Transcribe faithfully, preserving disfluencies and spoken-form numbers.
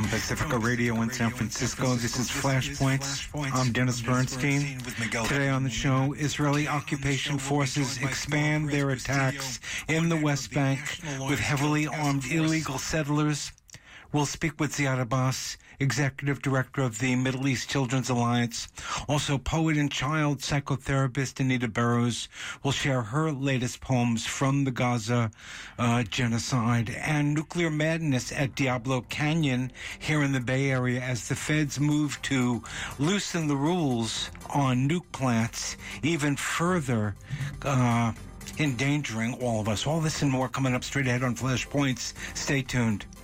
Pacifica Radio in San Francisco. This is Flashpoints. I'm Dennis Bernstein. Today on the show, Israeli occupation forces expand their attacks in the West Bank with heavily armed illegal settlers. We'll speak with Ziad Abbas, Executive Director of the Middle East Children's Alliance. Also, poet and child psychotherapist Anita Burrows will share her latest poems from the Gaza uh, genocide. And nuclear madness at Diablo Canyon here in the Bay Area as the feds move to loosen the rules on nuke plants even further, uh, endangering all of us. All this and more coming up straight ahead on Flashpoints. Stay tuned.